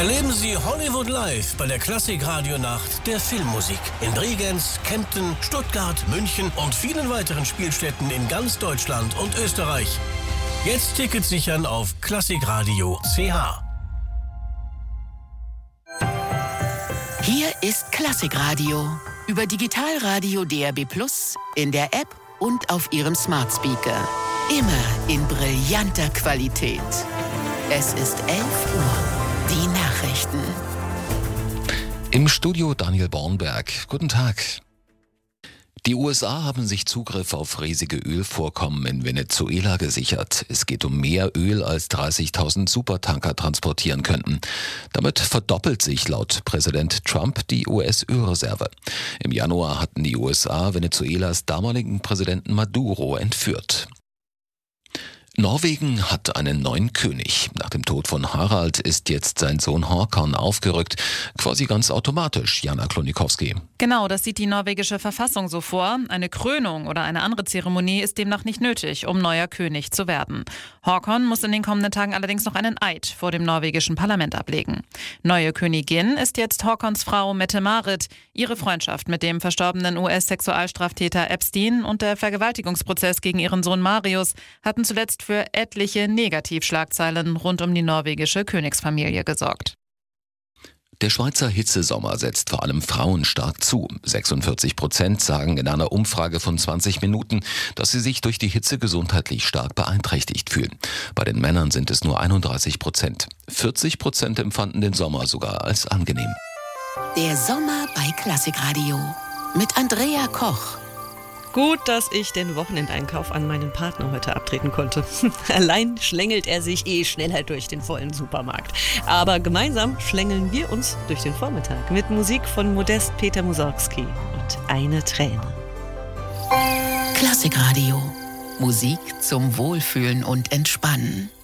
Erleben Sie Hollywood Live bei der Klassik-Radio-Nacht der Filmmusik in Bregenz, Kempten, Stuttgart, München und vielen weiteren Spielstätten in ganz Deutschland und Österreich. Jetzt Tickets sichern auf klassikradio.ch. Hier ist Klassikradio über Digitalradio DAB+, in der App und auf Ihrem Smart Speaker. Immer in brillanter Qualität. Es ist 11 Uhr. Die Nachrichten. Im Studio Daniel Bornberg. Guten Tag. Die USA haben sich Zugriff auf riesige Ölvorkommen in Venezuela gesichert. Es geht um mehr Öl, als 30.000 Supertanker transportieren könnten. Damit verdoppelt sich laut Präsident Trump die US-Ölreserve. Im Januar hatten die USA Venezuelas damaligen Präsidenten Maduro entführt. Norwegen hat einen neuen König. Nach dem Tod von Harald ist jetzt sein Sohn Håkon aufgerückt. Quasi ganz automatisch, Jana Klonikowski. Genau, das sieht die norwegische Verfassung so vor. Eine Krönung oder eine andere Zeremonie ist demnach nicht nötig, um neuer König zu werden. Håkon muss in den kommenden Tagen allerdings noch einen Eid vor dem norwegischen Parlament ablegen. Neue Königin ist jetzt Håkons Frau Mette-Marit. Ihre Freundschaft mit dem verstorbenen US-Sexualstraftäter Epstein und der Vergewaltigungsprozess gegen ihren Sohn Marius hatten zuletzt für etliche Negativschlagzeilen rund um die norwegische Königsfamilie gesorgt. Der Schweizer Hitzesommer setzt vor allem Frauen stark zu. 46% sagen in einer Umfrage von 20 Minuten, dass sie sich durch die Hitze gesundheitlich stark beeinträchtigt fühlen. Bei den Männern sind es nur 31%. 40% empfanden den Sommer sogar als angenehm. Der Sommer bei Klassikradio mit Andrea Koch. Gut, dass ich den Wochenendeinkauf an meinen Partner heute abtreten konnte. Allein schlängelt er sich schneller durch den vollen Supermarkt. Aber gemeinsam schlängeln wir uns durch den Vormittag mit Musik von Modest Peter Mussorgsky und Eine Träne. Klassikradio. Musik zum Wohlfühlen und Entspannen.